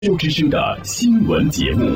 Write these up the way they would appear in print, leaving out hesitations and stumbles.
州之声的新闻节目。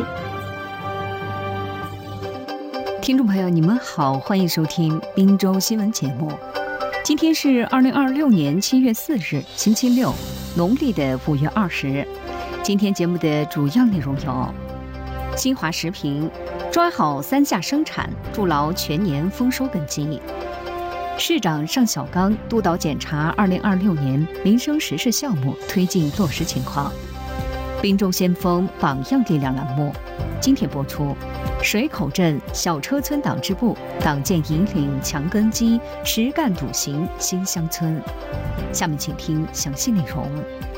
听众朋友，你们好，欢迎收听滨州新闻节目。今天是2026年7月4日，星期六，农历的5月20。今天节目的主要内容有：新华时评抓好3下生产，筑牢全年丰收根基；市长尚小刚督导检查2026年民生实事项目推进落实情况。滨州先锋榜样力量栏目今天播出。水口镇小车村党支部党建引领强根基，实干笃行新乡村。下面请听详细内容。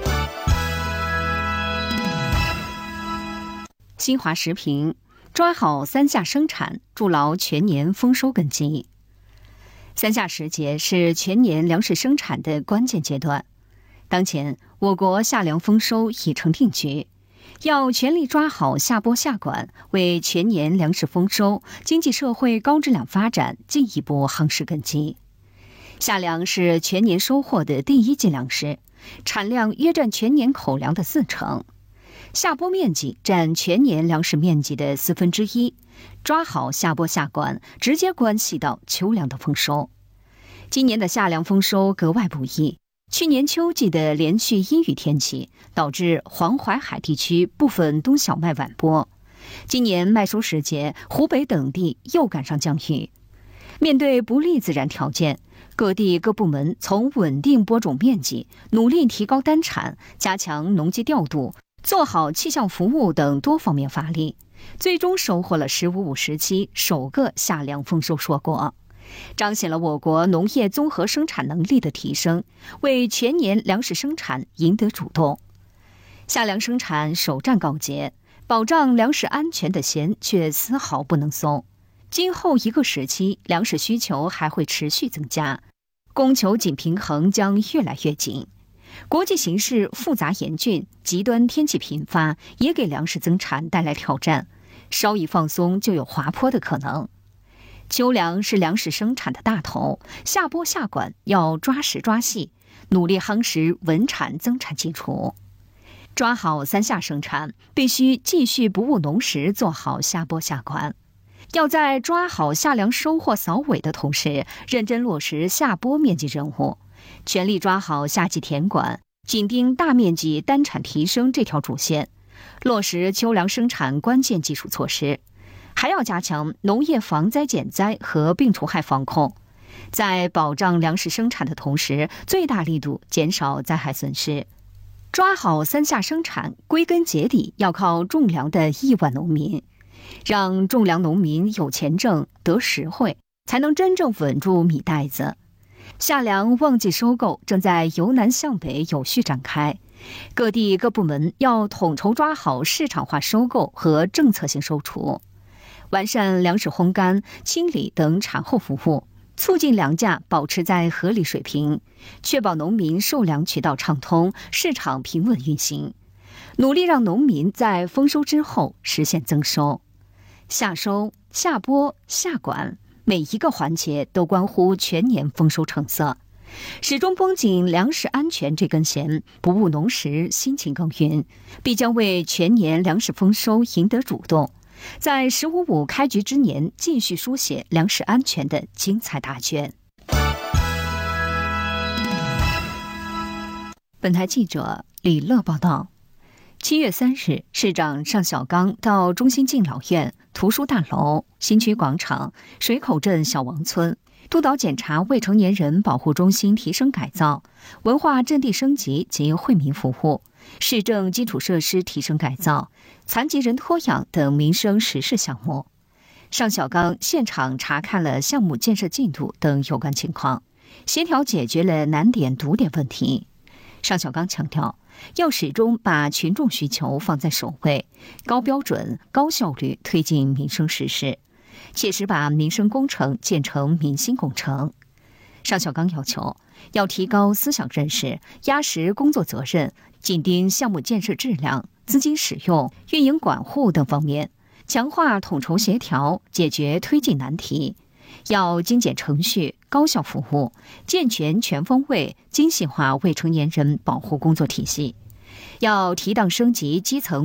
新华时评抓好3下生产，筑牢全年丰收根基。3下时节是全年粮食生产的关键阶段。当前，我国夏粮丰收已成定局，要全力抓好下拨下管，为全年粮食丰收、经济社会高质量发展进一步夯实根基。夏粮是全年收获的第一级粮食，产量约占全年口粮的40%，下拨面积占全年粮食面积的1/4，抓好下拨下管，直接关系到秋粮的丰收。今年的夏粮丰收格外不易。去年秋季的连续阴雨天气，导致黄淮海地区部分冬小麦晚播。今年麦收时节，湖北等地又赶上降雨。面对不利自然条件，各地各部门从稳定播种面积、努力提高单产、加强农机调度、做好气象服务等多方面发力，最终收获了“15-5”时期首个夏粮丰收硕果，彰显了我国农业综合生产能力的提升，为全年粮食生产赢得主动。夏粮生产首战告捷，保障粮食安全的弦却丝毫不能松。今后一个时期，粮食需求还会持续增加，供求紧平衡将越来越紧。国际形势复杂严峻，极端天气频发，也给粮食增产带来挑战，稍一放松就有滑坡的可能。秋粮是粮食生产的大头，下拨下管要抓实抓细，努力夯实稳产增产基础。抓好3下生产，必须继续不误农时做好下拨下管。要在抓好夏粮收获扫尾的同时，认真落实下拨面积任务，全力抓好夏季田管，紧盯大面积单产提升这条主线，落实秋粮生产关键技术措施。还要加强农业防灾减灾和病虫害防控，在保障粮食生产的同时，最大力度减少灾害损失。抓好3下生产，归根结底要靠种粮的亿万农民，让种粮农民有钱挣、得实惠，才能真正稳住米袋子。夏粮旺季收购正在由南向北有序展开，各地各部门要统筹抓好市场化收购和政策性收储，完善粮食烘干、清理等产后服务，促进粮价保持在合理水平，确保农民售粮渠道畅通，市场平稳运行，努力让农民在丰收之后实现增收。夏收、夏播、夏管，每一个环节都关乎全年丰收成色。始终绷紧粮食安全这根弦，不误农时辛勤耕耘，必将为全年粮食丰收赢得主动，在“15-5”开局之年，继续书写粮食安全的精彩大卷。本台记者李乐报道。7月3日，市长尚小刚到中心敬老院、图书大楼、新区广场、水口镇小王村督导检查未成年人保护中心提升改造、文化阵地升级及惠民服务、市政基础设施提升改造、残疾人托养等民生实事项目。尚小刚现场查看了项目建设进度等有关情况，协调解决了难点堵点问题。尚小刚强调，要始终把群众需求放在首位，高标准、高效率推进民生实事，切实把民生工程建成民心工程。尚小刚要求，要提高思想认识，压实工作责任，紧盯项目建设质量、资金使用、运营管护等方面，强化统筹协调，解决推进难题。要精简程序、高效服务，健全全方位、精细化未成年人保护工作体系， 要提档升级基层